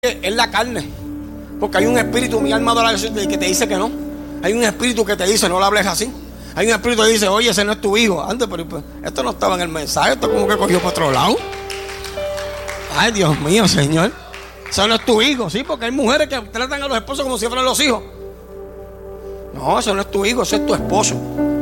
es la carne. Porque hay un espíritu, mi alma adora a Jesús, que te dice que no. Hay un espíritu que te dice, no le hables así. Hay un espíritu que dice, oye, ese no es tu hijo. Antes, pero esto no estaba en el mensaje, esto como que cogió para otro lado. Ay, Dios mío, Señor. Eso no es tu hijo, sí, porque hay mujeres que tratan a los esposos como si fueran los hijos. No, eso no es tu hijo, eso es tu esposo.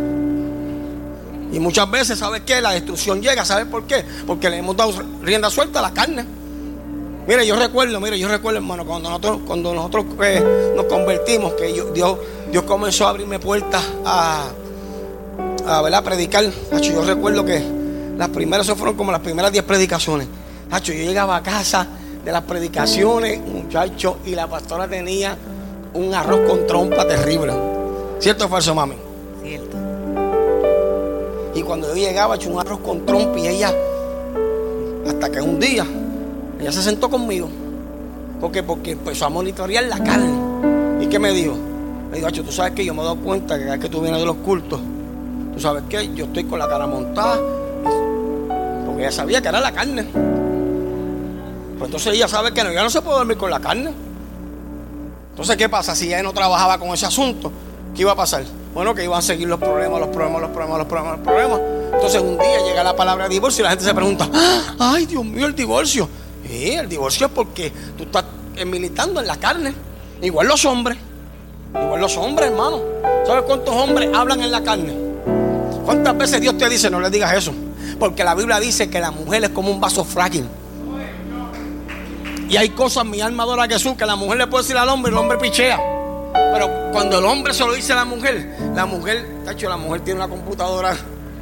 Y muchas veces, ¿sabes qué? La destrucción llega, ¿sabes por qué? Porque le hemos dado rienda suelta a la carne. Mire, yo recuerdo, hermano, cuando nosotros nos convertimos, que Dios comenzó a abrirme puertas a predicar. Yo recuerdo que las primeras, eso fueron como las primeras 10 predicaciones. Yo llegaba a casa de las predicaciones, muchachos, y la pastora tenía un arroz con trompa terrible. ¿Cierto o falso, mami? Cierto. Y cuando yo llegaba, hecho un arroz con trompa, y ella, hasta que un día, ella se sentó conmigo. ¿Por qué? Porque empezó a monitorear la carne. ¿Y qué me dijo? Me dijo, tú sabes que yo me he dado cuenta que cada vez que tú vienes de los cultos, tú sabes que yo estoy con la cara montada. Porque ella sabía que era la carne. Pues entonces ella sabe que ya no se puede dormir con la carne. Entonces, ¿qué pasa? Si ella no trabajaba con ese asunto, ¿qué iba a pasar? Bueno, que iban a seguir los problemas. Entonces un día llega la palabra divorcio y la gente se pregunta, ay, Dios mío, el divorcio. Sí, el divorcio es porque tú estás militando en la carne. Igual los hombres, hermano. ¿Sabes cuántos hombres hablan en la carne? ¿Cuántas veces Dios te dice no le digas eso? Porque la Biblia dice que la mujer es como un vaso frágil. Y hay cosas, mi alma adora a Jesús, que la mujer le puede decir al hombre y el hombre pichea. Pero cuando el hombre se lo dice a la mujer, la mujer tiene una computadora,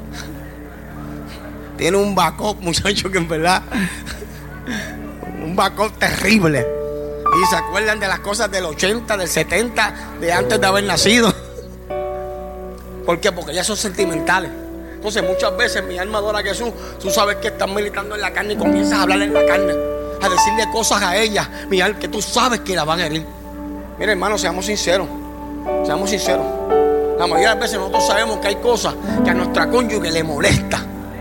tiene un backup, muchacho, que en verdad, un backup terrible. Y se acuerdan de las cosas del 80, del 70, de antes de haber nacido. ¿Por qué? Porque ellas son sentimentales. Entonces muchas veces mi alma adora a Jesús, tú sabes que estás militando en la carne y comienzas a hablar en la carne, a decirle cosas a ella, mira, que tú sabes que la van a herir. Mira, hermano, seamos sinceros. La mayoría de las veces nosotros sabemos que hay cosas que a nuestra cónyuge le molesta.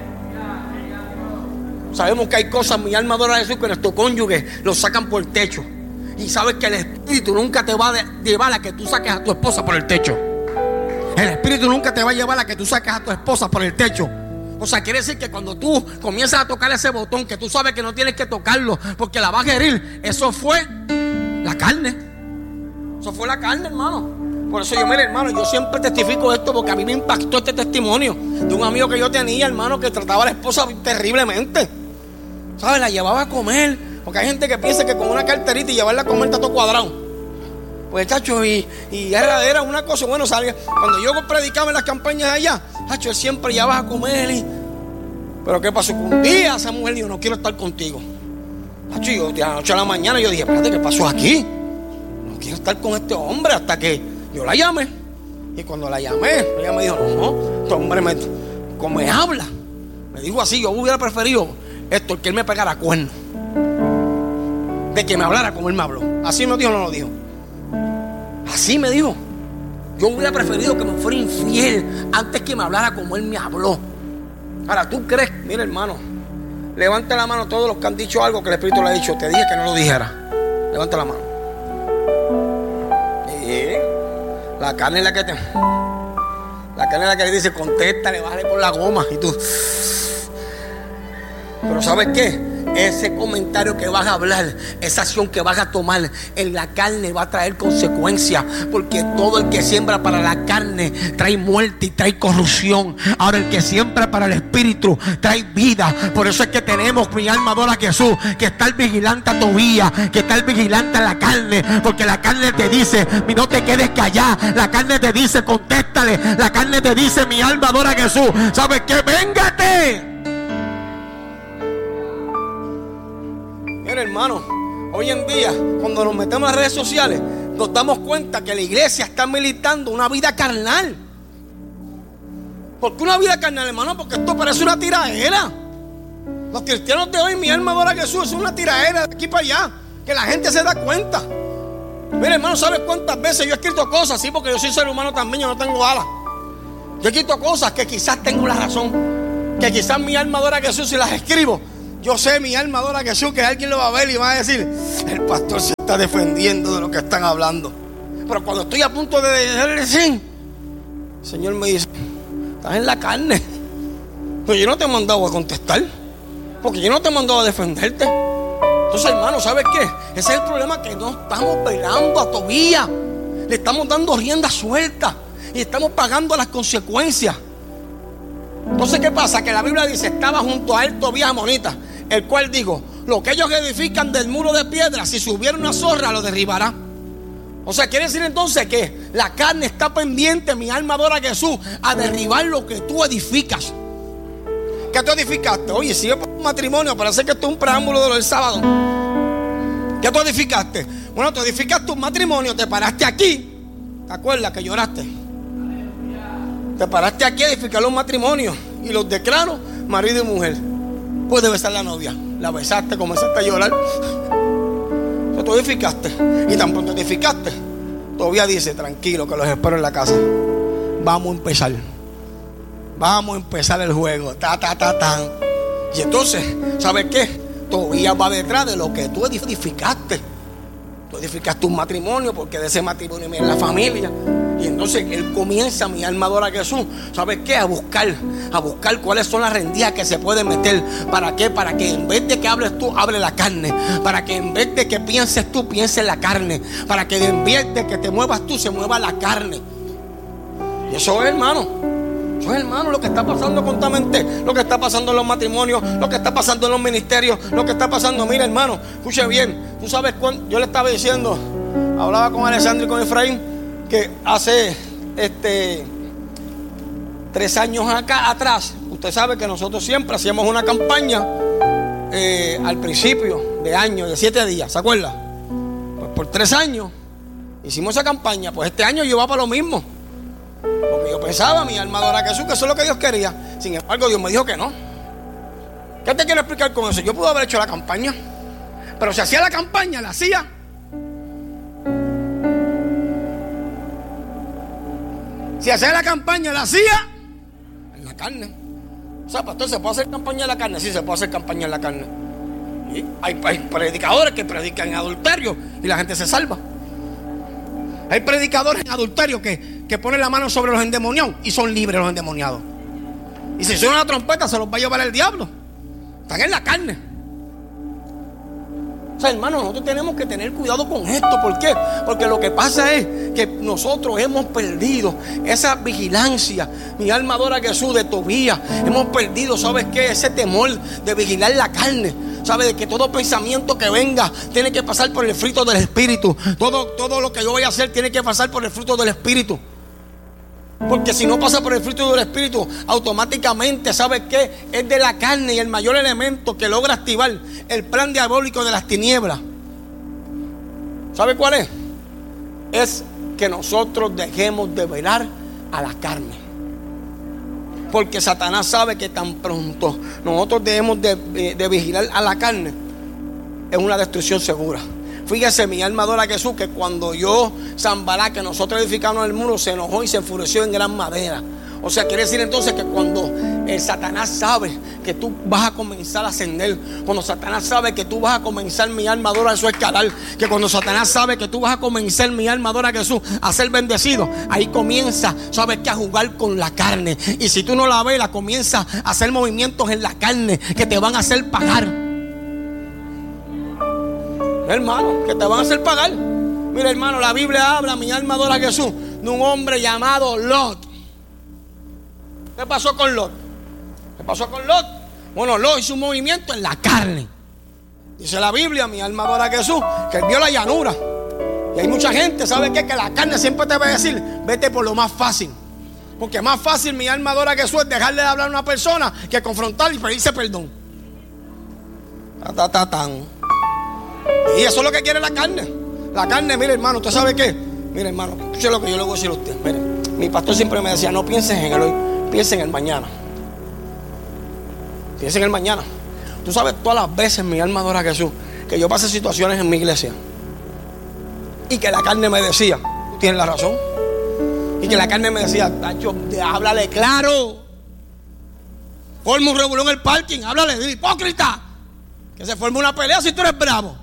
Sabemos que hay cosas, mi alma adora a Jesús, que nuestro cónyuge lo sacan por el techo. Y sabes que el espíritu nunca te va a llevar a que tú saques a tu esposa por el techo. El espíritu nunca te va a llevar a que tú saques a tu esposa por el techo. O sea, quiere decir que cuando tú comienzas a tocar ese botón, que tú sabes que no tienes que tocarlo porque la vas a herir, eso fue la carne. Eso fue la carne, hermano. Por eso yo, mire, hermano, yo siempre testifico esto porque a mí me impactó este testimonio de un amigo que yo tenía, hermano, que trataba a la esposa terriblemente. ¿Sabes? La llevaba a comer. Porque hay gente que piensa que con una carterita y llevarla a comer está todo cuadrado. Pues, chacho, y era una cosa, bueno, ¿sabes? Cuando yo predicaba en las campañas allá, chacho, él siempre llevaba a comer. Pero ¿qué pasó? Un día esa mujer dijo, no quiero estar contigo. Chacho, yo de la noche a la mañana yo dije, espérate, ¿qué pasó aquí? No quiero estar con este hombre, hasta que yo la llamé. Y cuando la llamé, ella me dijo, no, este hombre como me habla. Me dijo así, yo hubiera preferido esto, que él me pegara cuerno, de que me hablara como él me habló. Así me dijo, no lo dijo. Así me dijo. Yo hubiera preferido que me fuera infiel antes que me hablara como él me habló. Ahora, ¿tú crees? Mira, hermano, levanta la mano todos los que han dicho algo que el Espíritu le ha dicho. Te dije que no lo dijera. Levanta la mano. La carne es la que le dice, contéstale, bájale por la goma. Y tú. Pero ¿sabes qué? Ese comentario que vas a hablar, esa acción que vas a tomar en la carne va a traer consecuencias. Porque todo el que siembra para la carne trae muerte y trae corrupción. Ahora el que siembra para el espíritu trae vida. Por eso es que tenemos, mi alma adora a Jesús, que estar vigilante a tu vida, que estar vigilante a la carne. Porque la carne te dice, no te quedes callado. La carne te dice, contéstale. La carne te dice, mi alma adora a Jesús, ¿sabes qué? ¡Véngate! Mira, hermano, hoy en día, cuando nos metemos en las redes sociales, nos damos cuenta que la iglesia está militando una vida carnal. ¿Por qué una vida carnal, hermano? Porque esto parece una tiradera. Los cristianos de hoy, mi alma adora a Jesús, es una tiradera de aquí para allá, que la gente se da cuenta. Mira, hermano, ¿sabes cuántas veces yo he escrito cosas? Sí, porque yo soy ser humano también, yo no tengo alas. Yo he escrito cosas que quizás tengo la razón, que quizás mi alma adora a Jesús y las escribo. yo sé, mi alma adora a Jesús, que alguien lo va a ver y va a decir: el pastor se está defendiendo de lo que están hablando. Pero cuando estoy a punto de decir, el Señor me dice: estás en la carne. Pero yo no te he mandado a contestar, porque yo no te he mandado a defenderte. Entonces, hermano, ¿sabes qué? Ese es el problema, que no estamos velando a Tobías. Le estamos dando rienda suelta y estamos pagando las consecuencias. Entonces, ¿qué pasa? Que la Biblia dice: estaba junto a él Tobías amonita, el cual dijo: lo que ellos edifican del muro de piedra, si subiera una zorra, lo derribará. O sea, quiere decir entonces que la carne está pendiente, mi alma adora a Jesús, a derribar lo que tú edificas. ¿Qué tú edificaste? Oye, si es por un matrimonio, parece que esto es un preámbulo de lo del sábado. ¿Qué tú edificaste? Bueno, tú edificaste un matrimonio, te paraste aquí. ¿Te acuerdas que lloraste? Te paraste aquí a edificar un matrimonio y los declaro marido y mujer. Puedes besar a la novia, la besaste, comenzaste a llorar. Entonces tú edificaste, y tan pronto edificaste, todavía dice: tranquilo, que los espero en la casa. Vamos a empezar. Vamos a empezar el juego. Y entonces, ¿sabes qué? Todavía va detrás de lo que tú edificaste. Tú edificaste un matrimonio, porque de ese matrimonio viene la familia. Y entonces él comienza, mi alma adora a Jesús, ¿sabes qué? A buscar cuáles son las rendijas que se pueden meter. ¿Para qué? Para que en vez de que hables tú, hable la carne. Para que en vez de que pienses tú, pienses la carne. Para que en vez de que te muevas tú, se mueva la carne. Y eso es, hermano. Eso es, hermano, lo que está pasando constantemente. Lo que está pasando en los matrimonios, lo que está pasando en los ministerios, lo que está pasando. Mira, hermano, escuche bien. Tú sabes cuándo yo le estaba diciendo, hablaba con Alessandro y con Efraín, que hace 3 años atrás, usted sabe que nosotros siempre hacíamos una campaña al principio de año, de 7 días, ¿se acuerda? Pues por 3 años hicimos esa campaña. Pues este año yo iba para lo mismo, porque yo pensaba, mi alma adora a Jesús, que eso es lo que Dios quería. Sin embargo, Dios me dijo que no. ¿Qué te quiero explicar con eso? Yo pude haber hecho la campaña, pero si hacía la campaña, la hacía. Si hacía la campaña, la hacía en la carne. O sea, pastor, ¿se puede hacer campaña en la carne? Sí, se puede hacer campaña en la carne. Y hay predicadores que predican en adulterio y la gente se salva. Hay predicadores en adulterio que ponen la mano sobre los endemoniados y son libres los endemoniados. Y si suena una trompeta, se los va a llevar el diablo. Están en la carne. O sea, hermano, nosotros tenemos que tener cuidado con esto. ¿Por qué? Porque lo que pasa es que nosotros hemos perdido esa vigilancia. Mi alma adora a Jesús, de Tobías. Hemos perdido, ¿sabes qué? Ese temor de vigilar la carne. ¿Sabes? De que todo pensamiento que venga tiene que pasar por el fruto del Espíritu. Todo lo que yo voy a hacer tiene que pasar por el fruto del Espíritu. Porque si no pasa por el fruto del Espíritu, automáticamente, ¿sabes qué? Es de la carne, y el mayor elemento que logra activar el plan diabólico de las tinieblas, ¿sabe cuál es? Es que nosotros dejemos de velar a la carne. Porque Satanás sabe que tan pronto nosotros debemos de vigilar a la carne, es una destrucción segura. Fíjese, mi alma adora a Jesús, que cuando Sanbalá, que nosotros edificamos el muro, se enojó y se enfureció en gran manera. O sea, quiere decir entonces que cuando Satanás sabe que tú vas a comenzar a ascender, cuando Satanás sabe que tú vas a comenzar, mi alma adora a su escalar, que cuando Satanás sabe que tú vas a comenzar, mi alma adora a Jesús, a ser bendecido, ahí comienza, ¿sabes qué? A jugar con la carne. Y si tú no la velas, comienza a hacer movimientos en la carne que te van a hacer pagar. Hermano, que te van a hacer pagar. Mira, hermano, la Biblia habla, mi alma adora a Jesús, de un hombre llamado Lot. ¿Qué pasó con Lot? ¿Qué pasó con Lot? Bueno, Lot hizo un movimiento en la carne. Dice la Biblia, mi alma adora a Jesús, que él vio la llanura. Y hay mucha gente, ¿sabe qué? Que la carne siempre te va a decir: vete por lo más fácil. Porque más fácil, mi alma adora a Jesús, es dejarle de hablar a una persona que confrontar y pedirse perdón. Y eso es lo que quiere la carne. La carne, mire, hermano, ¿usted sabe qué? Mire, hermano, escuche lo que yo le voy a decir a usted. Mire, mi pastor siempre me decía: no pienses en el hoy, piensa en el mañana. Piensa en el mañana. Tú sabes todas las veces, mi alma adora a Jesús, que yo pasé situaciones en mi iglesia y que la carne me decía: tú tienes la razón. Y que la carne me decía: Tacho, háblale claro. Forma un revolú en el parking, háblale, dile: hipócrita. Que se forme una pelea si tú eres bravo.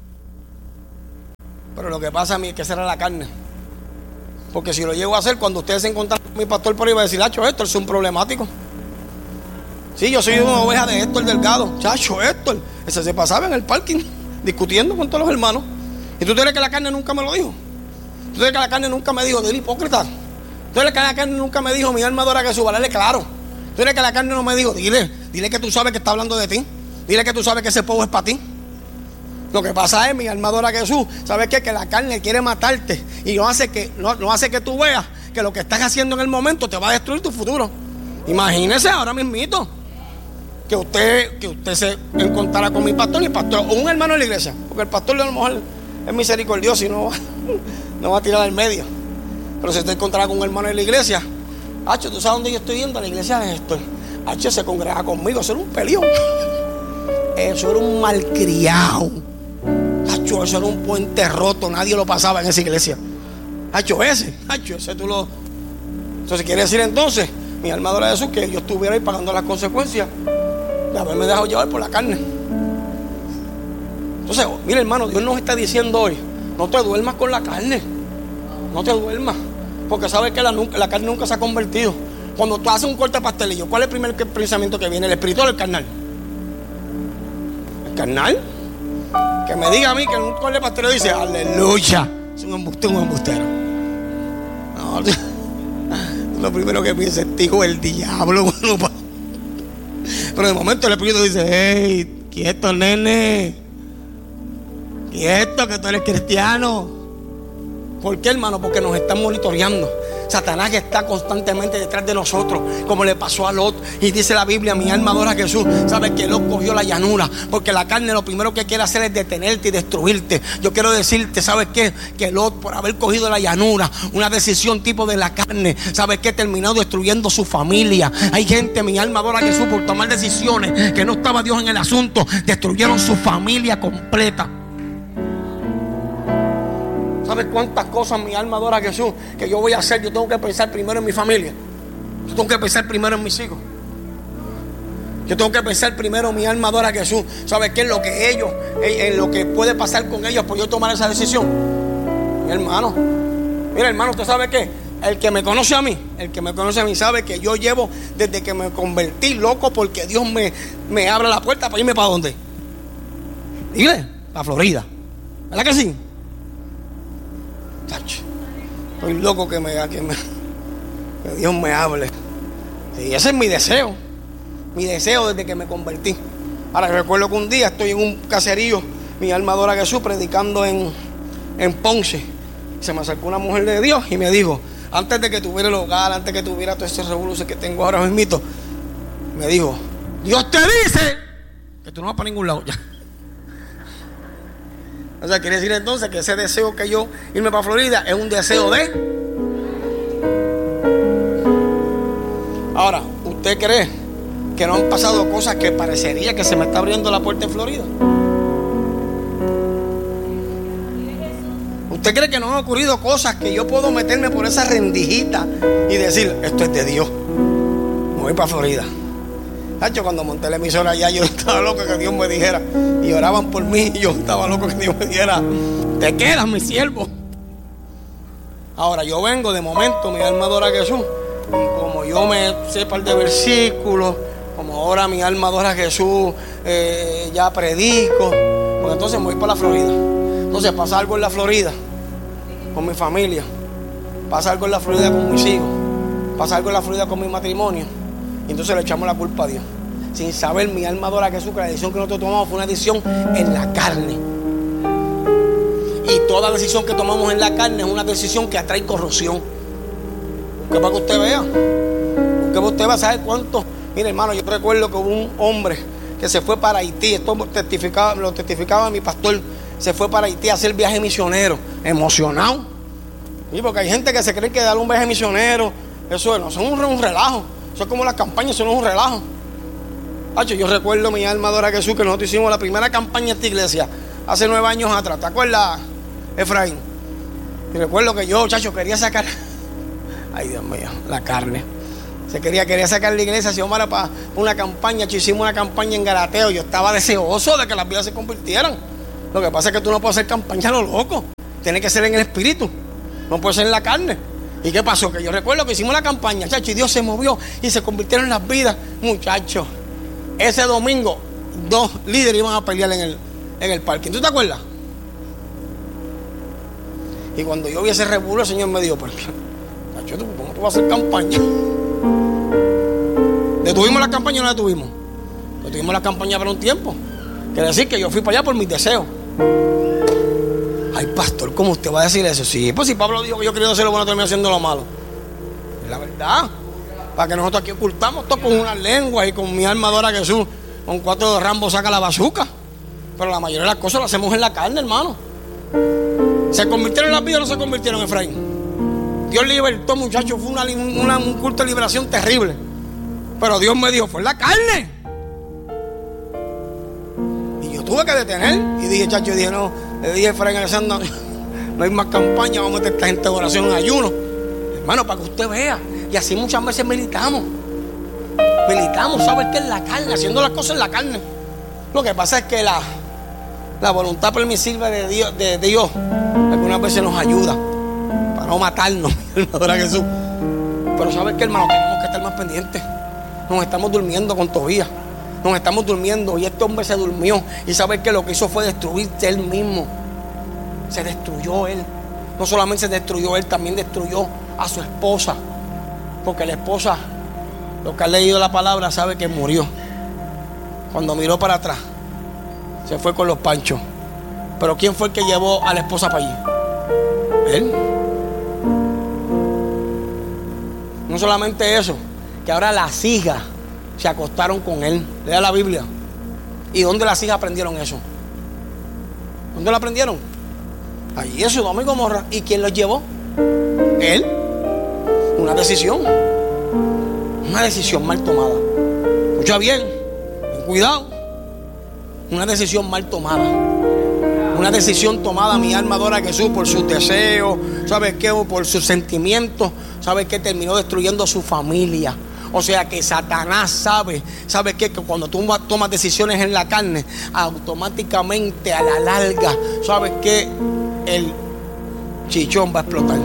Pero lo que pasa a mí es que esa era la carne. Porque si lo llego a hacer, cuando ustedes se encuentran con mi pastor por ahí, va a decir, Chacho, Héctor es un problemático. Sí, yo soy una oveja de Héctor Delgado. Chacho, Héctor. Ese se pasaba en el parking discutiendo con todos los hermanos. ¿Y tú crees que la carne nunca me lo dijo? ¿Tú crees que la carne nunca me dijo, dile hipócrita? ¿Tú crees que la carne nunca me dijo, mi alma adora a Jesús, vale claro? ¿Tú crees que la carne no me dijo, dile que tú sabes que está hablando de ti? Dile que tú sabes que ese pueblo es para ti. Lo que pasa es, mi alma adora a Jesús, ¿sabes qué? Que la carne quiere matarte y no hace que tú veas que lo que estás haciendo en el momento te va a destruir tu futuro. Imagínese ahora mismito que usted se encontrara con mi pastor y el pastor, o un hermano de la iglesia, porque el pastor a lo mejor es misericordioso y no va a tirar al medio. Pero si usted encontrara con un hermano de la iglesia, Hacho, ¿tú sabes dónde yo estoy yendo? A la iglesia de esto. Hacho, se congrega conmigo, eso era un peleón. Eso era un malcriado. Hacho, eso era un puente roto, nadie lo pasaba en esa iglesia. Hacho, ese tú lo... Entonces quiere decir entonces, mi alma adora a Jesús, que yo estuviera ahí pagando las consecuencias de haberme dejado llevar por la carne. Entonces, mira hermano, Dios nos está diciendo hoy, no te duermas con la carne. No te duermas, porque sabes que la carne nunca se ha convertido. Cuando tú haces un corte de pastelillo, ¿cuál es el primer pensamiento que viene? ¿El espiritual o el carnal? ¿El carnal? Que me diga a mí que en un corte de pastelillo dice, aleluya, es un embustero. No, lo primero que piensa es, hijo del diablo. Pero de momento el espíritu dice, hey, quieto nene, quieto que tú eres cristiano. ¿Por qué, hermano? Porque nos están monitoreando. Satanás está constantemente detrás de nosotros, como le pasó a Lot. Y dice la Biblia, mi alma adora a Jesús. Sabe que Lot cogió la llanura, porque la carne lo primero que quiere hacer es detenerte y destruirte. Yo quiero decirte, ¿sabes qué? Que Lot, por haber cogido la llanura, una decisión tipo de la carne, ¿sabes qué? Terminó destruyendo su familia. Hay gente, mi alma adora a Jesús, por tomar decisiones que no estaba Dios en el asunto, destruyeron su familia completa. ¿Sabes cuántas cosas mi alma adora a Jesús que yo voy a hacer? Yo tengo que pensar primero en mi familia. Yo tengo que pensar primero en mis hijos. Yo tengo que pensar primero en mi alma adora a Jesús. ¿Sabes qué es lo que ellos, en lo que puede pasar con ellos por yo tomar esa decisión? Mi hermano, mira hermano, ¿usted sabe qué? El que me conoce a mí sabe que yo llevo desde que me convertí loco porque Dios me abre la puerta para irme para dónde. Dile, para Florida. ¿Verdad que sí? Estoy loco que Dios me hable. Y ese es mi deseo desde que me convertí. Ahora recuerdo que un día estoy en un caserío, mi alma adora a Jesús, predicando en Ponce. Se me acercó una mujer de Dios y me dijo, antes de que tuviera el hogar, antes de que tuviera todo ese revolución que tengo ahora mismo, me dijo, Dios te dice que tú no vas para ningún lado ya. O sea, quiere decir entonces que ese deseo que yo irme para Florida es un deseo de... Ahora, ¿usted cree que no han pasado cosas que parecería que se me está abriendo la puerta en Florida? ¿Usted cree que no han ocurrido cosas que yo puedo meterme por esa rendijita y decir, esto es de Dios, me voy para Florida? Hacho, cuando monté la emisora allá, yo estaba loco que Dios me dijera, y oraban por mí, y yo estaba loco que Dios me dijera, te quedas, mi siervo. Ahora, yo vengo de momento, mi alma adora a Jesús, y como yo me sé par de versículos, como ahora mi alma adora a Jesús, ya predico, pues entonces me voy para la Florida. Entonces pasa algo en la Florida con mi familia, pasa algo en la Florida con mis hijos, pasa algo en la Florida con mi matrimonio. Y entonces le echamos la culpa a Dios. Sin saber, mi alma adora a Jesús, que la decisión que nosotros tomamos fue una decisión en la carne. Y toda decisión que tomamos en la carne es una decisión que atrae corrupción. Porque para que usted vea, porque usted va a saber cuánto. Mire hermano, yo recuerdo que hubo un hombre que se fue para Haití. Esto lo testificaba mi pastor. Se fue para Haití a hacer viaje misionero. Emocionado. Y porque hay gente que se cree que darle un viaje misionero, eso no es un relajo. Eso es como las campañas, eso no es un relajo. Yo recuerdo, mi alma adora a Jesús, que nosotros hicimos la primera campaña en esta iglesia hace 9 años atrás. ¿Te acuerdas, Efraín? Y recuerdo que yo, quería sacar, ay Dios mío, la carne. Quería sacar la iglesia a Xiomara para una campaña. Hicimos una campaña en Galateo. Yo estaba deseoso de que las vidas se convirtieran. Lo que pasa es que tú no puedes hacer campaña a lo loco. Tiene que ser en el espíritu. No puede ser en la carne. ¿Y qué pasó? Que yo recuerdo que hicimos la campaña, chacho, y Dios se movió y se convirtieron en las vidas. Muchachos, ese domingo 2 líderes iban a pelear en el parque. ¿Tú te acuerdas? Y cuando yo vi ese revuelo, el Señor me dijo, pero, chacho, ¿cómo tú vas a hacer campaña? ¿Detuvimos la campaña o no la detuvimos? Detuvimos la campaña por un tiempo. Quiere decir que yo fui para allá por mis deseos. Ay, pastor, ¿cómo usted va a decir eso? Sí, pues si Pablo dijo que yo quería hacer lo bueno, terminé haciendo lo malo. Es la verdad. Para que nosotros aquí ocultamos todo con una lengua y con mi alma adora a Jesús. Con 4 Rambo saca la bazuca. Pero la mayoría de las cosas las hacemos en la carne, hermano. ¿Se convirtieron en las vidas o no se convirtieron, Efraín? Dios libertó, muchachos. Fue un culto de liberación terrible. Pero Dios me dijo, fue en la carne. Y yo tuve que detener. Y dije, chacho, no. Le dije a Efraín Alexander, no hay más campaña, vamos a meter a esta gente en oración, en ayuno. Hermano, para que usted vea. Y así muchas veces militamos. ¿Sabes qué? En la carne, haciendo las cosas en la carne. Lo que pasa es que la voluntad permisiva de Dios algunas veces nos ayuda para no matarnos, hermano Jesús. Pero ¿sabes qué, hermano? Tenemos que estar más pendientes. Nos estamos durmiendo con Tobías. Nos estamos durmiendo y este hombre se durmió. Y ¿sabes qué? Lo que hizo fue destruirse él mismo. Se destruyó él. No solamente se destruyó él, también destruyó a su esposa. Porque la esposa, lo que ha leído la palabra, sabe que murió. Cuando miró para atrás, se fue con los panchos. Pero ¿quién fue el que llevó a la esposa para allí? Él. No solamente eso, que ahora las hijas se acostaron con él. Lea la Biblia. ¿Y dónde las hijas aprendieron eso? ¿Dónde lo aprendieron? Allí en Sodoma y Gomorra. ¿Y quién los llevó? Él. Una decisión mal tomada. Escucha bien, ten cuidado. Una decisión mal tomada. Una decisión tomada, mi alma adora a Jesús por sus deseos, ¿sabes qué? O por sus sentimientos, ¿sabes qué? Terminó destruyendo su familia. O sea que Satanás sabe qué? Que cuando tú tomas decisiones en la carne, automáticamente a la larga, ¿sabes qué? El chichón va a explotar.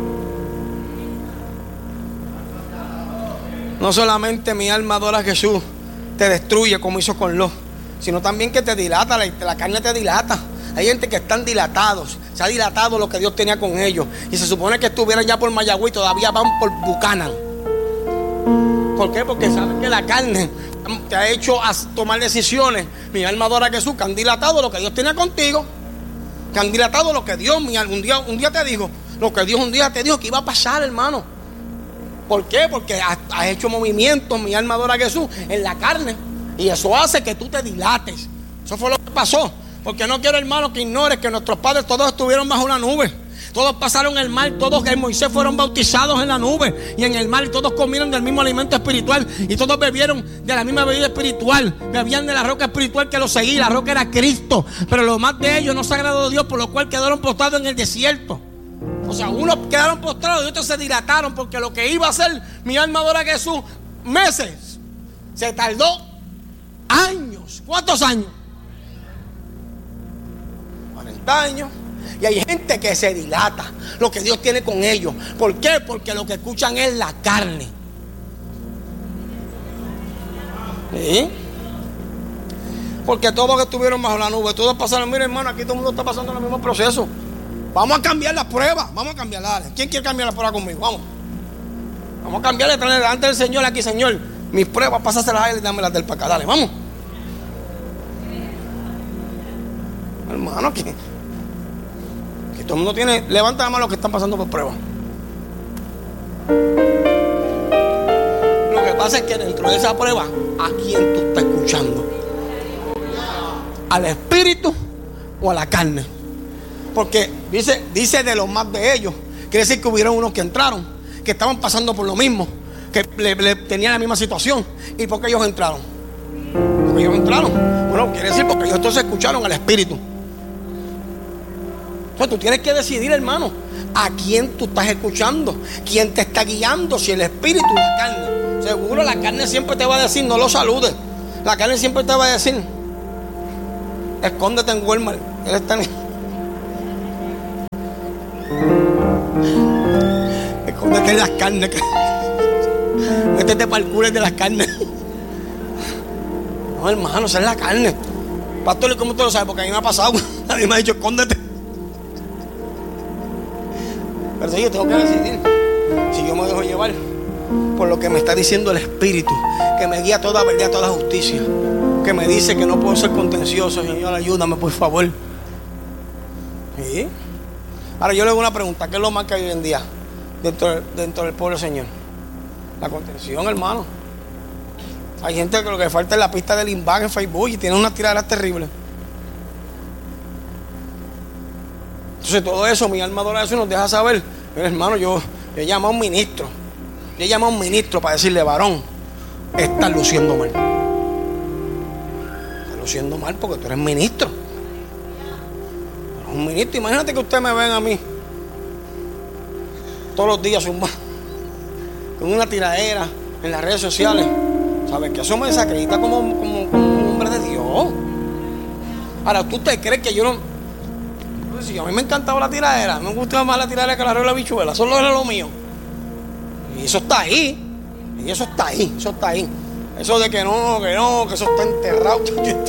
No solamente mi alma adora a Jesús te destruye como hizo con Lot, sino también que te dilata, la carne te dilata. Hay gente que están dilatados, se ha dilatado lo que Dios tenía con ellos. Y se supone que estuvieran ya por Mayagüez y todavía van por Buchanan. ¿Por qué? Porque sabes que la carne te ha hecho tomar decisiones. Mi alma adora a Jesús, que han dilatado lo que Dios tenía contigo. Que han dilatado lo que Dios un día te dijo. Lo que Dios un día te dijo que iba a pasar, hermano. ¿Por qué? Porque has hecho movimientos, mi alma adora a Jesús, en la carne. Y eso hace que tú te dilates. Eso fue lo que pasó. Porque no quiero, hermano, que ignores que nuestros padres todos estuvieron bajo una nube. Todos pasaron el mar, todos en Moisés fueron bautizados en la nube y en el mar, y todos comieron del mismo alimento espiritual y todos bebieron de la misma bebida espiritual. Bebían de la roca espiritual que los seguía. La roca era Cristo. Pero lo más de ellos no se agradó a Dios, por lo cual quedaron postrados en el desierto. O sea, unos quedaron postrados y otros se dilataron, porque lo que iba a hacer mi alma adora a Jesús meses, se tardó años. ¿Cuántos años? 40 años. Y hay gente que se dilata lo que Dios tiene con ellos. ¿Por qué? Porque lo que escuchan es la carne. ¿Sí? Porque todos que estuvieron bajo la nube, todos pasaron. Mira, hermano, aquí todo el mundo está pasando el mismo proceso. Vamos a cambiar las pruebas. Vamos a cambiarlas. ¿Quién quiere cambiar las pruebas conmigo? Vamos a cambiarle, traerle delante del Señor aquí, Señor. Mis pruebas, pásaselas a Él y dámelas del para acá. Dale, vamos. Hermano, que todo el mundo tiene. Levanta la mano los que están pasando por pruebas. Lo que pasa es que dentro de esa prueba, ¿a quién tú estás escuchando? ¿Al espíritu o a la carne? Porque dice de los más de ellos. Quiere decir que hubieron unos que entraron, que estaban pasando por lo mismo, que le tenían la misma situación. ¿Y por qué ellos entraron? Porque ellos entraron. Bueno, quiere decir porque ellos entonces escucharon al espíritu. Entonces tú tienes que decidir, hermano, a quién tú estás escuchando, quién te está guiando, si el espíritu o la carne. Seguro la carne siempre te va a decir, no lo saludes. La carne siempre te va a decir, escóndete en Walmart. Él está en... Escóndete en las carnes. Métete para el culo de las carnes. No, hermano, esa es la carne. Pastor, ¿y cómo usted lo sabe? Porque a mí me ha pasado. A mí me ha dicho, escóndete. Pero sí, yo tengo que decidir si yo me dejo llevar por lo que me está diciendo el Espíritu, que me guía a toda verdad, a toda justicia, que me dice que no puedo ser contencioso. Señor, ayúdame por favor. ¿Sí? Ahora yo le hago una pregunta: ¿qué es lo más que hay hoy en día dentro del pueblo del Señor? La contención, hermano. Hay gente que lo que falta es la pista del Inbac en Facebook y tiene una tirada terrible. Entonces todo eso, mi alma adora eso y nos deja saber. Mira, hermano, yo llamo a un ministro. Yo llamo a un ministro para decirle, varón, estás luciendo mal. Estás luciendo mal porque tú eres ministro. Eres un ministro. Imagínate que ustedes me ven a mí todos los días con una tiradera en las redes sociales. ¿Sabes? Que eso me desacredita como un hombre de Dios. Ahora, ¿tú te crees que yo no? Pues si a mí me encantaba la tiradera, me gustaba más la tiradera que la regla bichuela. Eso era lo mío. Y eso está ahí. Y eso está ahí. Eso está ahí. Eso de que no, que eso está enterrado.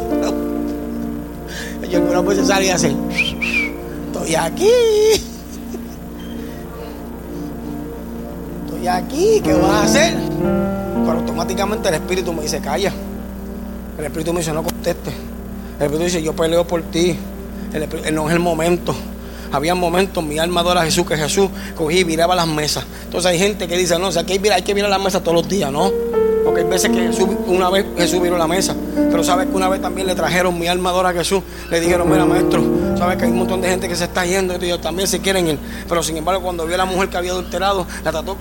Yo algunas veces salía así. Estoy aquí. Estoy aquí. ¿Qué vas a hacer? Pero automáticamente el Espíritu me dice, calla. El Espíritu me dice, no contestes. El Espíritu dice, yo peleo por ti. No es el momento. Había momentos, mi alma adora a Jesús, que Jesús cogía y viraba las mesas. Entonces hay gente que dice, no, o sea, hay que virar las mesas todos los días, ¿no? Porque hay veces que una vez Jesús viró la mesa. Pero sabes que una vez también le trajeron, mi alma adora a Jesús. Le dijeron, mira, maestro, sabes que hay un montón de gente que se está yendo. Y ellos también se quieren ir. Pero sin embargo, cuando vio a la mujer que había adulterado, la trató.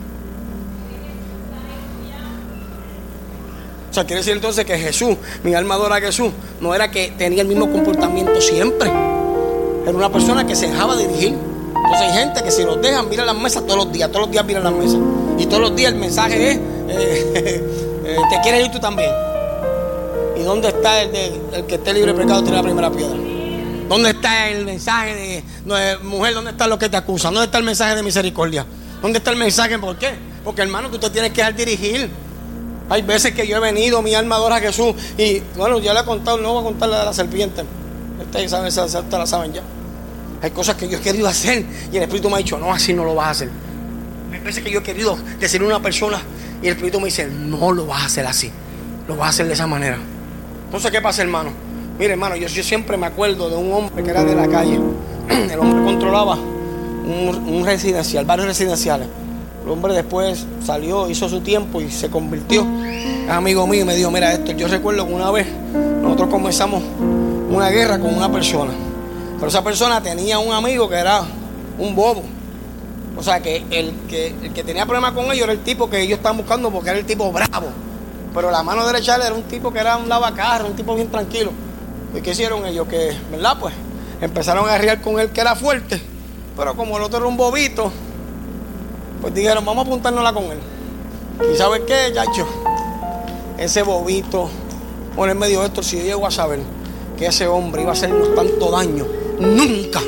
O sea, quiere decir entonces que Jesús, mi alma adora a Jesús, no era que tenía el mismo comportamiento siempre. Era una persona que se dejaba dirigir. Entonces hay gente que si los dejan, mira las mesas todos los días miran las mesas. Y todos los días el mensaje es, ¿te quieres ir tú también? ¿Y dónde está el que esté libre de pecado tiene la primera piedra? ¿Dónde está el mensaje de mujer? ¿Dónde está lo que te acusa? ¿Dónde está el mensaje de misericordia? ¿Dónde está el mensaje? ¿Por qué? Porque hermano, tú te tienes que dejar dirigir. Hay veces que yo he venido, mi alma adora a Jesús. Y bueno, ya le he contado, no voy a contar la de la serpiente. Ustedes saben, ustedes la saben ya. Hay cosas que yo he querido hacer y el Espíritu me ha dicho, no, así no lo vas a hacer. Hay veces que yo he querido decirle a una persona y el Espíritu me dice, no lo vas a hacer así, lo vas a hacer de esa manera. Entonces, ¿qué pasa, hermano? Mire, hermano, yo siempre me acuerdo de un hombre que era de la calle. El hombre controlaba un residencial, varios residenciales. El hombre después salió, hizo su tiempo y se convirtió. Es amigo mío y me dijo, mira esto, yo recuerdo que una vez nosotros comenzamos una guerra con una persona. Pero esa persona tenía un amigo que era un bobo. O sea, que el que tenía problemas con ellos era el tipo que ellos estaban buscando porque era el tipo bravo. Pero la mano derecha era un tipo que era un lavacarro, un tipo bien tranquilo. ¿Y qué hicieron ellos? Que, ¿verdad? Pues empezaron a arriar con él que era fuerte. Pero como el otro era un bobito, pues dijeron, vamos a apuntárnosla con él. ¿Y sabes qué, chacho? Ese bobito, bueno, él me dijo esto, si yo llego a saber que ese hombre iba a hacernos tanto daño, nunca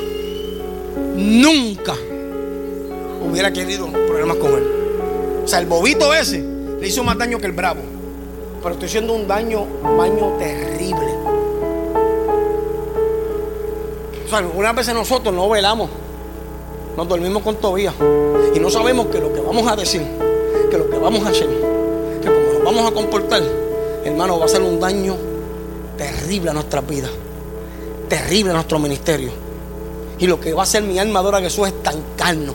hubiera querido problemas con él. O sea, el bobito ese le hizo más daño que el bravo. Pero estoy haciendo un daño terrible. O sea, algunas veces nosotros no velamos, nos dormimos con Tobías y no sabemos que lo que vamos a decir, que lo que vamos a hacer, que como nos vamos a comportar, hermano, va a ser un daño terrible a nuestras vidas, terrible a nuestro ministerio. Y lo que va a hacer mi alma adora a Jesús es estancarnos.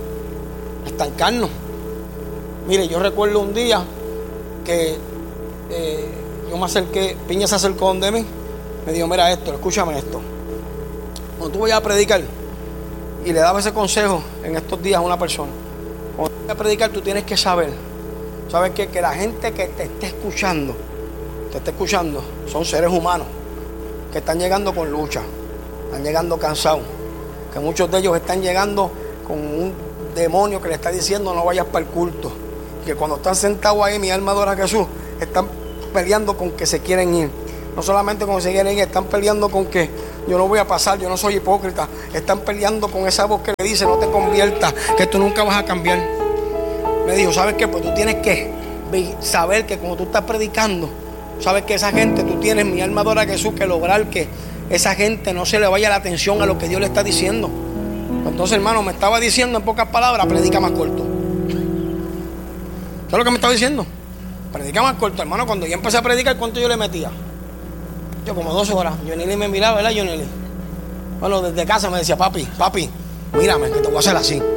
Mire, yo recuerdo un día que yo me acerqué, Piña se acercó donde mí, me dijo, mira esto, escúchame esto. Cuando tú vayas a predicar, y le daba ese consejo en estos días a una persona, cuando tú vayas a predicar, tú tienes que saber, ¿sabes qué? Que la gente que te esté escuchando, son seres humanos que están llegando con lucha, están llegando cansados, que muchos de ellos están llegando con un demonio que le está diciendo no vayas para el culto, Que cuando están sentados ahí, mi alma adora a Jesús, están peleando con que se quieren ir. No solamente con que se quieren ir, están peleando con que yo no voy a pasar, yo no soy hipócrita. Están peleando con esa voz que le dice: no te conviertas, que tú nunca vas a cambiar. Me dijo: ¿sabes qué? Pues tú tienes que saber que como tú estás predicando, sabes que esa gente, tú tienes, mi alma adora a Jesús, que lograr que esa gente no se le vaya la atención a lo que Dios le está diciendo. Entonces, hermano, me estaba diciendo en pocas palabras: predica más corto. ¿Sabes lo que me estaba diciendo? Predica más corto, hermano. Cuando yo empecé a predicar, ¿cuánto yo le metía? Yo como 2 horas. Yoneli me miraba, ¿verdad, Yoneli? Bueno, desde casa me decía: papi, mírame, que te voy a hacer así.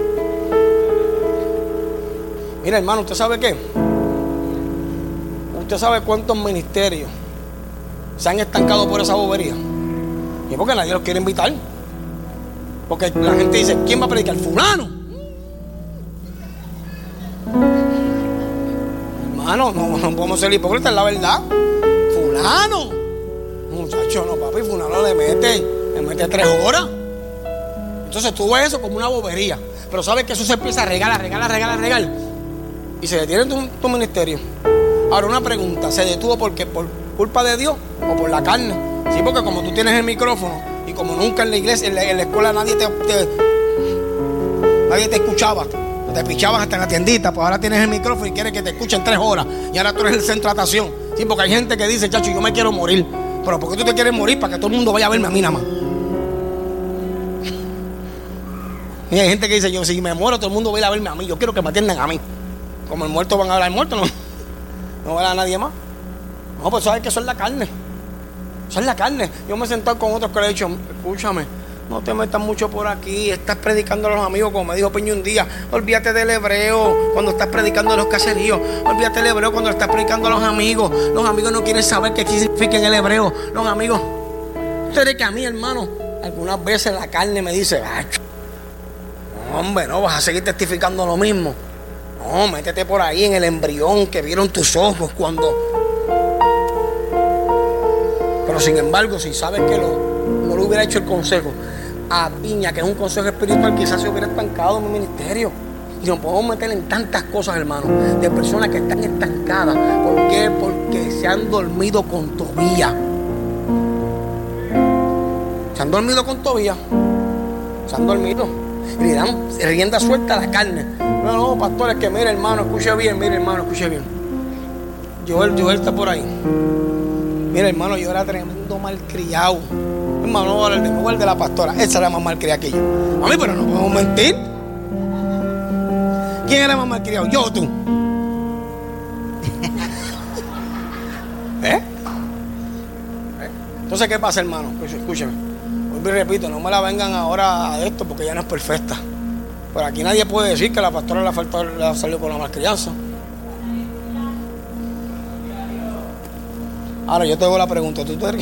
Mira, hermano, ¿usted sabe qué? ¿Usted sabe cuántos ministerios se han estancado por esa bobería? Y es porque nadie los quiere invitar. Porque la gente dice: ¿quién va a predicar? Fulano. Hermano, no podemos ser hipócritas, es la verdad. Fulano. Muchacho, no, papi, fulano le mete 3 horas. Entonces tú ves eso como una bobería. Pero sabes que eso se empieza a regar. Y se detiene tu ministerio. Ahora, una pregunta: ¿se detuvo porque por culpa de Dios o por la carne? Sí, porque como tú tienes el micrófono y como nunca en la iglesia, en la escuela nadie te escuchaba, te pichabas hasta en la tiendita, pues ahora tienes el micrófono y quieres que te escuchen 3 horas y ahora tú eres el centro de atención. Sí, porque hay gente que dice: chacho, yo me quiero morir. Pero ¿por qué tú te quieres morir? Para que todo el mundo vaya a verme a mí nada más. Y hay gente que dice: yo si me muero todo el mundo va a ir a verme a mí, yo quiero que me atiendan a mí. Como el muerto van a hablar muerto, no va a hablar a nadie más. No, pues sabes que eso es la carne. Eso es la carne. Yo me he sentado con otros que le he dicho: escúchame, no te metas mucho por aquí, estás predicando a los amigos, como me dijo Peña un día. Olvídate del hebreo cuando estás predicando a los caseríos. Olvídate del hebreo cuando estás predicando a los amigos. Los amigos no quieren saber qué significa en el hebreo. Los amigos, usted cree que a mí, hermano, algunas veces la carne me dice: hombre, no vas a seguir testificando lo mismo. No, métete por ahí en el embrión que vieron tus ojos cuando... Pero sin embargo, si sabes que no le hubiera hecho el consejo a Piña, que es un consejo espiritual, quizás se hubiera estancado en mi ministerio. Y nos podemos meter en tantas cosas, hermano, de personas que están estancadas. ¿Por qué? Porque se han dormido con Tobías. Se han dormido con Tobías. Se han dormido. Y le dan rienda suelta a la carne. No, pastor, es que mire, hermano, escuche bien, Joel está por ahí. Mira, hermano, yo era tremendo malcriado. Hermano, no el de la pastora. Esa era más malcriada que yo. A mí, pero no podemos mentir. ¿Quién era más malcriado? Yo o tú. Entonces, ¿qué pasa, hermano? Pues, escúcheme. Vuelvo y repito, no me la vengan ahora a esto porque ya no es perfecta. Pero aquí nadie puede decir que la pastora le ha salido con la malcrianza. Ahora yo te hago la pregunta: ¿tú crees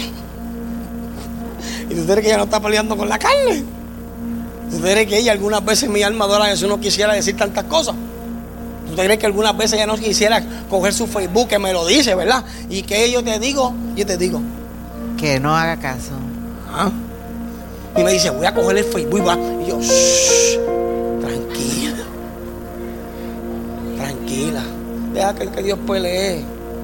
que ella no está peleando con la carne? ¿Tú crees que ella algunas veces, mi alma adora a Jesús, no quisiera decir tantas cosas? ¿Tú crees que algunas veces ella no quisiera coger su Facebook, que me lo dice, verdad? Y que yo te digo que no haga caso. Y me dice: voy a coger el Facebook, va. Y yo: shh, tranquila, deja que Dios pelee.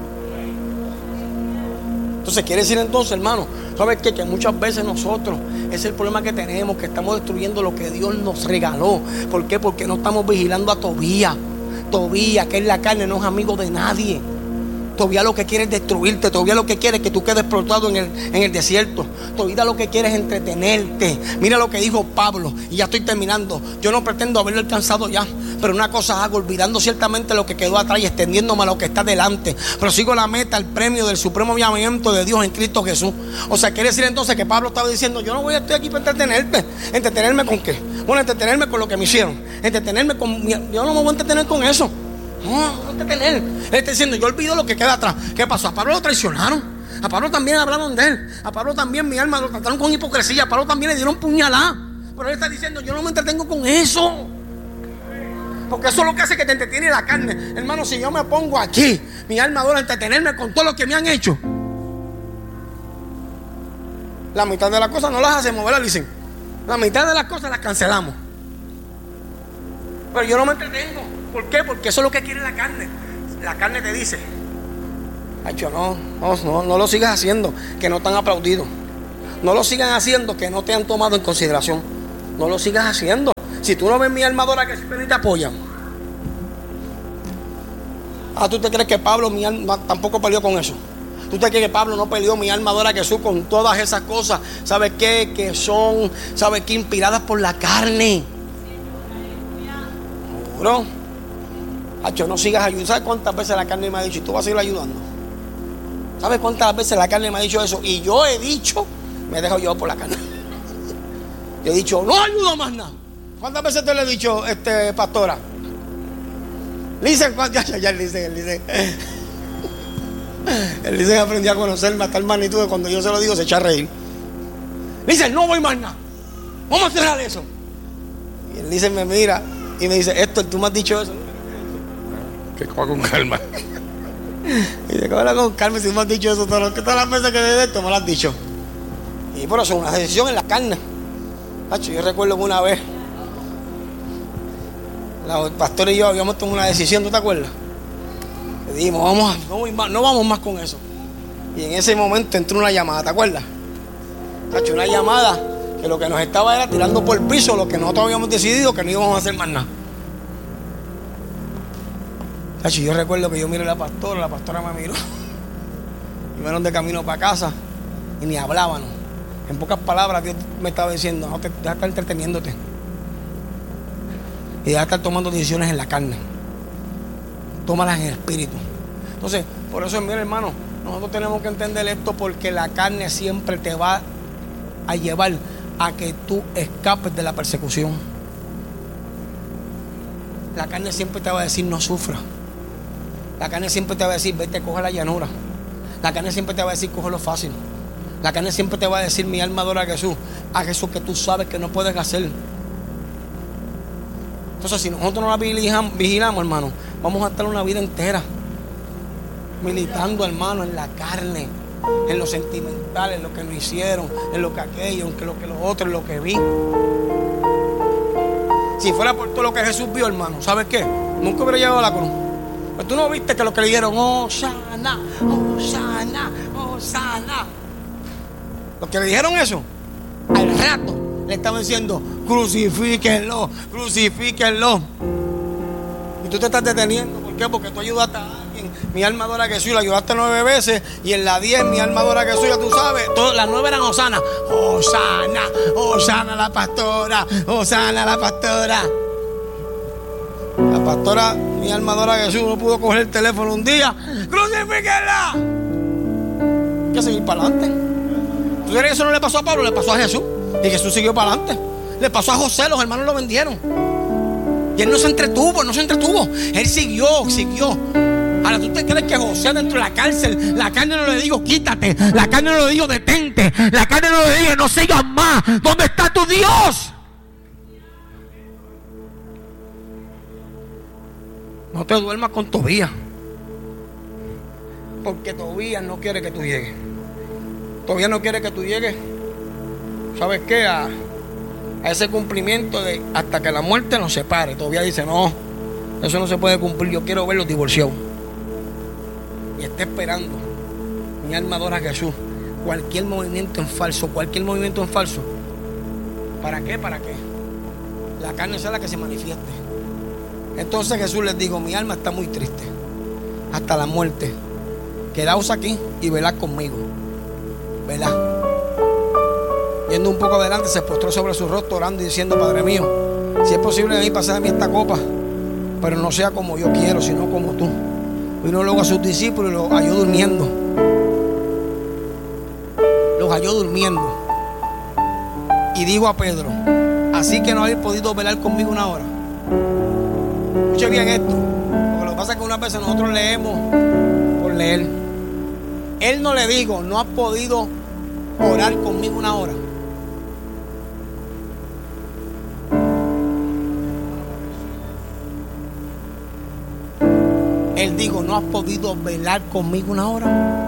Entonces quiere decir entonces, hermano, ¿sabes qué? Que muchas veces nosotros, ese es el problema que tenemos, que estamos destruyendo lo que Dios nos regaló. ¿Por qué? Porque no estamos vigilando a Tobías. Tobías, que es la carne, no es amigo de nadie. Tobías lo que quiere es destruirte. Tobías lo que quiere es que tú quedes explotado en el desierto. Tobías lo que quiere es entretenerte. Mira lo que dijo Pablo, y ya estoy terminando. Yo no pretendo haberlo alcanzado ya, pero una cosa hago, olvidando ciertamente lo que quedó atrás y extendiéndome a lo que está delante. Prosigo la meta, el premio del supremo llamamiento de Dios en Cristo Jesús. O sea, quiere decir entonces que Pablo estaba diciendo: yo no voy a estar aquí para entretenerte. ¿Entretenerme con qué? Bueno, entretenerme con lo que me hicieron. Yo no me voy a entretener con eso. No entretener. Él está diciendo: yo olvido lo que queda atrás. ¿Qué pasó? A Pablo lo traicionaron. A Pablo también hablaron de él. A Pablo también, mi alma, lo trataron con hipocresía. A Pablo también le dieron puñalada. Pero él está diciendo: yo no me entretengo con eso. Porque eso es lo que hace que te entretiene la carne. Hermano, si yo me pongo aquí, mi alma adora, entretenerme con todo lo que me han hecho, la mitad de las cosas no las hacemos, ¿verdad? Dicen, la mitad de las cosas las cancelamos. Pero yo no me entretengo. ¿Por qué? Porque eso es lo que quiere la carne. La carne te dice: Hacho, no lo sigas haciendo, que no te han aplaudido. No lo sigan haciendo, que no te han tomado en consideración. No lo sigas haciendo. Si tú no ves mi armadura que siempre ni te apoyan. ¿Tú te crees que Pablo tampoco peleó con eso? ¿Tú te crees que Pablo no peleó mi armadura Jesús con todas esas cosas? ¿Sabes qué? Que son, ¿sabes qué? Inspiradas por la carne. Bro, Hacho, no sigas ayudando. ¿Sabes cuántas veces la carne me ha dicho? Y tú vas a seguir ayudando. ¿Sabes cuántas veces la carne me ha dicho eso? Y yo he dicho, me dejo llevar por la carne. Yo he dicho, no ayudo más nada. ¿Cuántas veces te lo he dicho, pastora? Listen, ya el Listen aprendió a conocerme hasta el magnitud de cuando yo se lo digo se echa a reír. Listen, no voy más nada. Vamos a cerrar eso. Y el Listen me mira y me dice: Héctor, tú me has dicho eso. Que coja con calma. Y dice: cógela con calma, si tú me has dicho eso todas las veces que de esto me lo has dicho. Y por eso es una decisión en la carne. Yo recuerdo que una vez el pastor y yo habíamos tomado una decisión, ¿tú te acuerdas? Le dijimos: no vamos más con eso. Y en ese momento entró una llamada, ¿te acuerdas? Una llamada que lo que nos estaba era tirando por el piso lo que nosotros habíamos decidido, que no íbamos a hacer más nada. Yo recuerdo que yo miré a la pastora me miró. Y fueron de camino para casa y ni hablábamos. En pocas palabras, Dios me estaba diciendo: no, deja de estar entreteniéndote y deja de estar tomando decisiones en la carne. Tómalas en el espíritu. Entonces, por eso, mira, hermano, nosotros tenemos que entender esto, porque la carne siempre te va a llevar a que tú escapes de la persecución. La carne siempre te va a decir: no sufra. La carne siempre te va a decir: vete, coge la llanura. La carne siempre te va a decir: coge lo fácil. La carne siempre te va a decir: mi alma adora a Jesús que tú sabes que no puedes hacer. Entonces, si nosotros no la vigilamos, hermano, vamos a estar una vida entera militando, hermano, en la carne, en lo sentimental, en lo que nos hicieron, en lo que aquello, en lo que los otros, en lo que vi. Si fuera por todo lo que Jesús vio, hermano, ¿sabes qué? Nunca hubiera llegado a la cruz. Pero tú no viste que lo que le dieron: Hosanna, Hosanna, Hosanna. Los que le dijeron eso, al rato le estaban diciendo: crucifíquenlo, crucifíquenlo. Y tú te estás deteniendo. ¿Por qué? Porque tú ayudaste a alguien. Mi alma adora a Jesús, la ayudaste 9 veces. Y en la 10, mi alma adora a Jesús, ya tú sabes. Todas las 9 eran Hosanna. Hosanna, Hosanna la pastora, Hosanna la pastora. La pastora, mi alma adora a Jesús, no pudo coger el teléfono un día. ¡Crucifíquenla! Hay que seguir para adelante. ¿Tú crees que eso no le pasó a Pablo? Le pasó a Jesús. Y Jesús siguió para adelante. Le pasó a José, los hermanos lo vendieron. Y él no se entretuvo. Él siguió. Ahora, ¿tú te crees que José dentro de la cárcel, la carne no le dijo: quítate? La carne no le dijo: detente? La carne no le dijo: no sigas más. ¿Dónde está tu Dios? No te duermas con Tobías, porque Tobías no quiere que tú llegues. Tobías no quiere que tú llegues, ¿sabes qué? A ese cumplimiento de hasta que la muerte nos separe. Tobías dice: no, eso no se puede cumplir. Yo quiero verlos divorciados. Y está esperando. Mi alma adora a Jesús. Cualquier movimiento en falso. ¿Para qué? La carne sea la que se manifieste. Entonces Jesús les dijo: mi alma está muy triste hasta la muerte. Quedaos aquí y velad conmigo. Velad. Yendo un poco adelante, se postró sobre su rostro orando y diciendo: Padre mío, si es posible de mí pasar de mí esta copa, pero no sea como yo quiero, sino como tú. Vino luego a sus discípulos y los halló durmiendo. Y dijo a Pedro: así que no habéis podido velar conmigo una hora. Escuche bien esto, porque lo que pasa es que unas veces nosotros leemos por leer. Él no le dijo: no has podido orar conmigo una hora. Él dijo: no has podido velar conmigo una hora.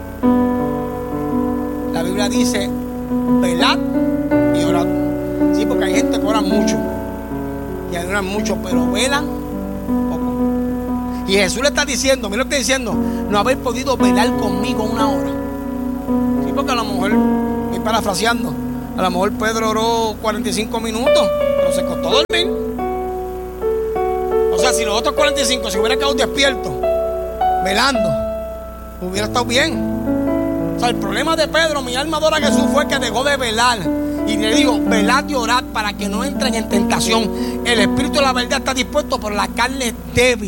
La Biblia dice: velad y orad. Sí, porque hay gente que ora mucho y hay ayunan mucho, pero velan poco. Y Jesús le está diciendo, mira lo que está diciendo, no habéis podido velar conmigo una hora. Sí, porque a lo mejor, estoy parafraseando, a lo mejor Pedro oró 45 minutos, pero se costó dormir. O sea, si los otros 45 se hubieran quedado despiertos, velando, hubiera estado bien. O sea, el problema de Pedro, mi alma adora a Jesús, fue que dejó de velar. Y le digo, velad y orad para que no entren en tentación. El espíritu de la verdad está dispuesto, pero la carne es débil.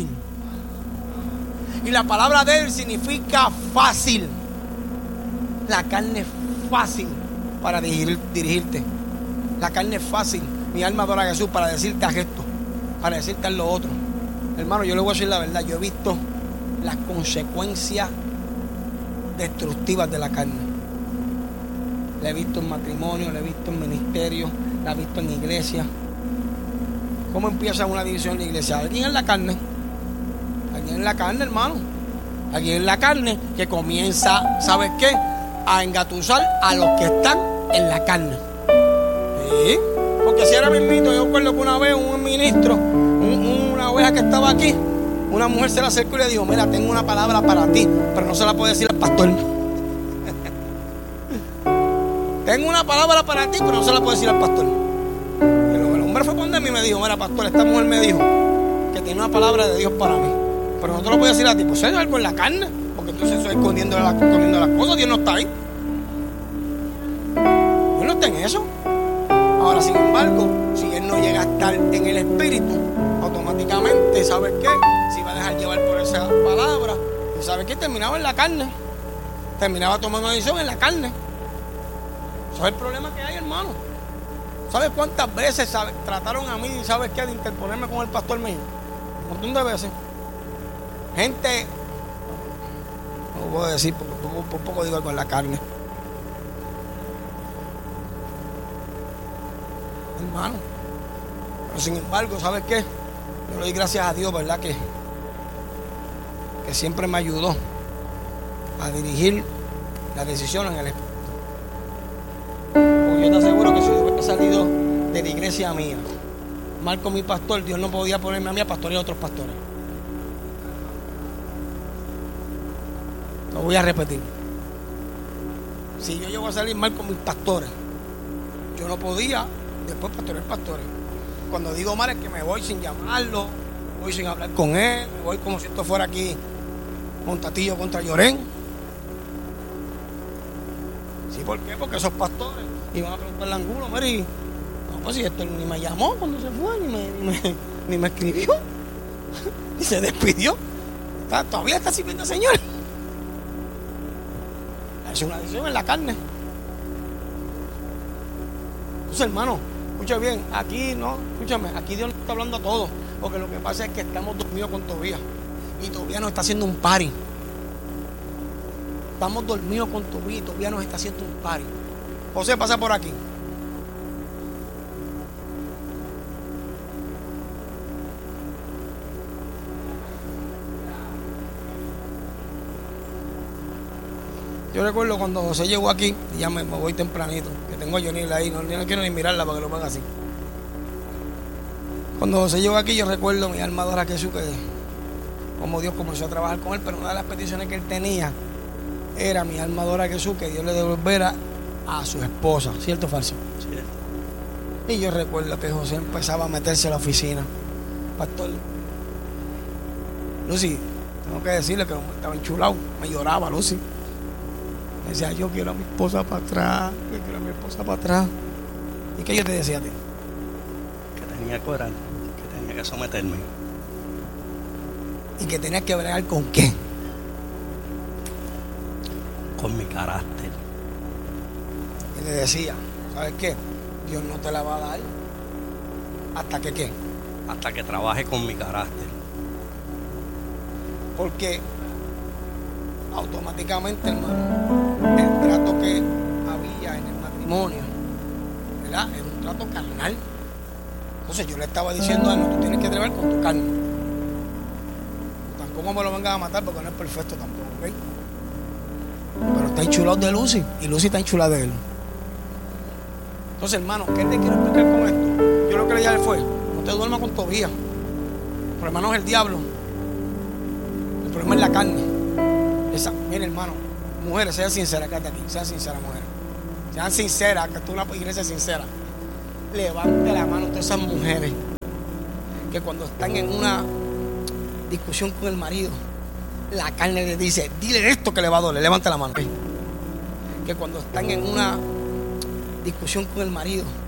Y la palabra de él significa fácil. La carne es fácil para dirigirte. La carne es fácil. Mi alma adora a Jesús para decirte haz esto, para decirte haz lo otro. Hermano, yo le voy a decir la verdad. Yo he visto las consecuencias destructivas de la carne. La he visto en matrimonio, la he visto en ministerio, la he visto en iglesia. ¿Cómo empieza una división en la iglesia? Alguien en la carne. Alguien en la carne, hermano. Alguien en la carne que comienza, ¿sabes qué? A engatusar a los que están en la carne. ¿Sí? Porque si era mismito, yo recuerdo que una vez un ministro, una oveja que estaba aquí, una mujer se le acercó y le dijo, mira, tengo una palabra para ti, pero no se la puede decir al pastor. Tengo una palabra para ti, pero no se la puedo decir al pastor. Pero el hombre fue con mí y me dijo, mira, pastor, esta mujer me dijo que tiene una palabra de Dios para mí, pero no te lo puedo decir a ti. Pues es algo en la carne, porque entonces estoy escondiendo las cosas. Dios no está ahí. Dios no está en eso. Ahora, sin embargo, si él no llega a estar en el espíritu, automáticamente, ¿sabes qué? Si va a dejar llevar por esa palabra, ¿sabes qué? Terminaba en la carne. Terminaba tomando decisión en la carne. ¿Sabes el problema que hay, hermano? ¿Sabes cuántas veces trataron a mí, ¿sabes qué? De interponerme con el pastor mío. Un montón de veces. Gente, no puedo decir, porque por poco digo algo en la carne. Hermano. Pero sin embargo, ¿sabes qué? Yo le doy gracias a Dios, ¿verdad? Que siempre me ayudó a dirigir las decisiones en el espíritu. Porque yo te aseguro que si yo hubiera salido de la iglesia mía, mal con mi pastor, Dios no podía ponerme a mí a pastorear a otros pastores. Lo voy a repetir. Si yo llego a salir mal con mis pastores, yo no podía después pastorear pastores. Cuando digo mal es que me voy sin llamarlo, voy sin hablar con él, me voy como si esto fuera aquí Montatillo contra Llorén. ¿Sí? ¿Por qué? Porque esos pastores iban a preguntarle al ángulo, Mary, no, pues si esto ni me llamó cuando se fue, ni me escribió, ni se despidió. Todavía está sirviendo al Señor. Es una decisión en la carne. Entonces, hermano, escucha bien, aquí no, escúchame, aquí Dios nos está hablando a todos, porque lo que pasa es que estamos dormidos con Tobías y Tobías nos está haciendo un party. Estamos dormidos con Tobías y Tobías nos está haciendo un party. José, pasa por aquí. Yo recuerdo cuando José llegó aquí, y ya me voy tempranito, que tengo a Jonil ahí, no quiero ni mirarla para que lo ponga así. Cuando José llegó aquí, yo recuerdo mi alma adora a Jesús, que como Dios comenzó a trabajar con él, pero una de las peticiones que él tenía era mi alma adora a Jesús, que Dios le devolviera a su esposa, ¿cierto o falso? Cierto. Y yo recuerdo que José empezaba a meterse a la oficina. Pastor Lucy, tengo que decirle que estaba enchulado, me lloraba Lucy. Me decía, yo quiero a mi esposa para atrás, yo quiero a mi esposa para atrás. ¿Y qué yo te decía a ti? Que tenía que orar, que tenía que someterme. ¿Y que tenías que bregar con qué? Con mi carácter. Y le decía, ¿sabes qué? Dios no te la va a dar hasta que ¿qué? Hasta que trabaje con mi carácter. Porque automáticamente, hermano, el trato que había en el matrimonio, ¿verdad? Era un trato carnal. Entonces yo le estaba diciendo a él, no, tú tienes que trabajar con tu carne. Tampoco me lo vengan a matar porque no es perfecto tampoco, ¿ok? Pero está enchulado de Lucy y Lucy está enchulada de él. Entonces, hermano, ¿qué te quiero explicar con esto? Yo lo que le dije fue, no usted duerma con Tobías. El problema no es el diablo. El problema es la carne. Mire, hermano, mujeres, sean sinceras, quédate aquí. Sean sinceras, mujeres. Sean sinceras, que tú una iglesia sincera. Levante la mano a todas esas mujeres que cuando están en una discusión con el marido, la carne le dice, dile esto que le va a doler. Levante la mano. Que cuando están en una discusión con el marido,